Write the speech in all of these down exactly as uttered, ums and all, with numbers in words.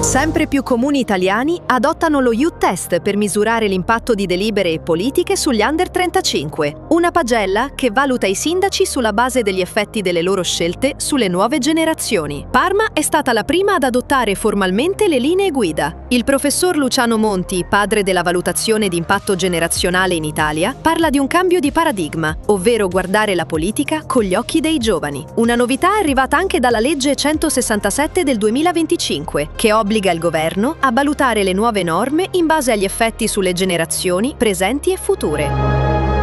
Sempre più comuni italiani adottano lo Youth Test per misurare l'impatto di delibere e politiche sugli under trentacinque, una pagella che valuta i sindaci sulla base degli effetti delle loro scelte sulle nuove generazioni. Parma è stata la prima ad adottare formalmente le linee guida. Il professor Luciano Monti, padre della valutazione di impatto generazionale in Italia, parla di un cambio di paradigma, ovvero guardare la politica con gli occhi dei giovani. Una novità è arrivata anche dalla legge centosessantasette del duemilaventicinque, che obbliga il governo a valutare le nuove norme in base agli effetti sulle generazioni presenti e future.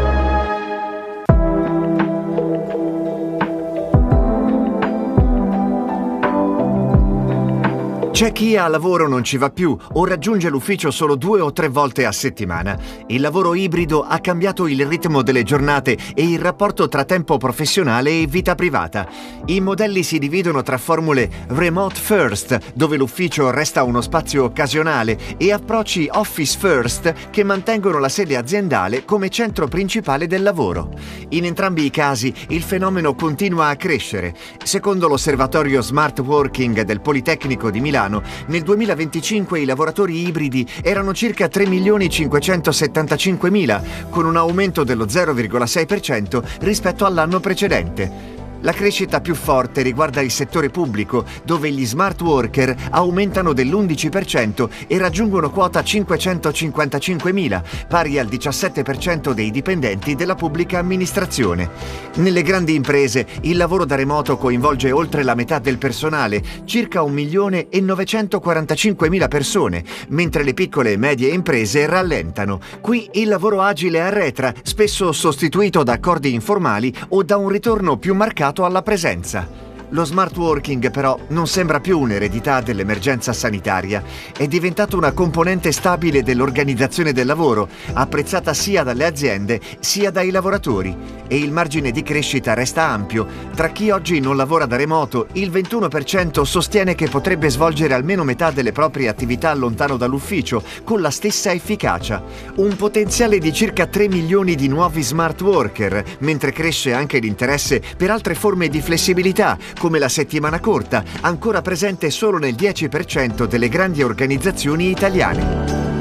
C'è chi a lavoro non ci va più o raggiunge l'ufficio solo due o tre volte a settimana. Il lavoro ibrido ha cambiato il ritmo delle giornate e il rapporto tra tempo professionale e vita privata. I modelli si dividono tra formule remote first, dove l'ufficio resta uno spazio occasionale, e approcci office first, che mantengono la sede aziendale come centro principale del lavoro. In entrambi i casi il fenomeno continua a crescere. Secondo l'osservatorio Smart Working del Politecnico di Milano, nel duemilaventicinque i lavoratori ibridi erano circa tre milioni cinquecentosettantacinquemila, con un aumento dello zero virgola sei per cento rispetto all'anno precedente. La crescita più forte riguarda il settore pubblico, dove gli smart worker aumentano dell'undici per cento e raggiungono quota cinquecentocinquantacinquemila, pari al diciassette per cento dei dipendenti della pubblica amministrazione. Nelle grandi imprese il lavoro da remoto coinvolge oltre la metà del personale, circa un milione e novecentoquarantacinquemila persone, mentre le piccole e medie imprese rallentano. Qui il lavoro agile arretra, spesso sostituito da accordi informali o da un ritorno più marcato alla presenza. Lo smart working però non sembra più un'eredità dell'emergenza sanitaria, è diventato una componente stabile dell'organizzazione del lavoro, apprezzata sia dalle aziende sia dai lavoratori, e il margine di crescita resta ampio. Tra chi oggi non lavora da remoto, il ventuno per cento sostiene che potrebbe svolgere almeno metà delle proprie attività lontano dall'ufficio, con la stessa efficacia. Un potenziale di circa tre milioni di nuovi smart worker, mentre cresce anche l'interesse per altre forme di flessibilità, come la settimana corta, ancora presente solo nel dieci per cento delle grandi organizzazioni italiane.